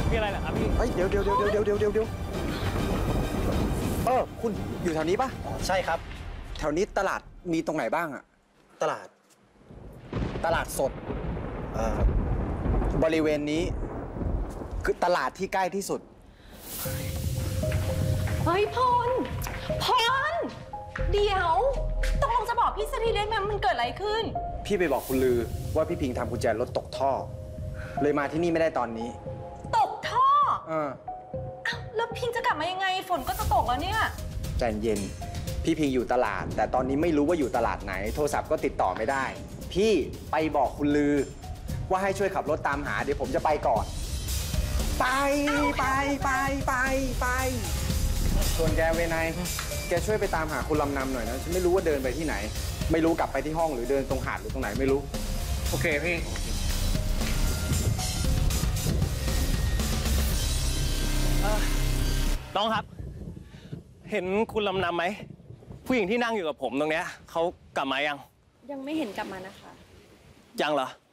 มีอะไรเหรอครับพี่เดี๋ยวคุณอยู่แถวนี้ปะใช่ครับแถวนี้ตลาดมีตรงไหนบ้างอะตลาดสดบริเวณนี้คือตลาดที่ใกล้ที่สุดเฮ้ยพลเดี๋ยวตกลงจะบอกพี่สตีได้ไหมมันเกิดอะไรขึ้นพี่ไปบอกคุณลือว่าพี่พิงทำกุญแจรถตกท่อเลยมาที่นี่ไม่ได้ตอนนี้ตกท่อแล้วพิงจะกลับมายังไงฝนก็จะตกแล้วเนี่ยใจเย็นพี่พิงอยู่ตลาดแต่ตอนนี้ไม่รู้ว่าอยู่ตลาดไหนโทรศัพท์ก็ติดต่อไม่ได้พี่ไปบอกคุณลือว่าให้ช่วยขับรถตามหาเดี๋ยวผมจะไปก่อนไปส่วนแกเวนายแกช่วยไปตามหาคุณลำนำหน่อยนะฉันไม่รู้ว่าเดินไปที่ไหนไม่รู้กลับไปที่ห้องหรือเดินตรงหาดหรือตรงไหนไม่รู้โอเคพี่น้องครับเห็นคุณลำนำไหมผู้หญิงที่นั่งอยู่กับผมตรงเนี้ยเขากลับมายังไม่เห็นกลับมานะคะยังเหรอ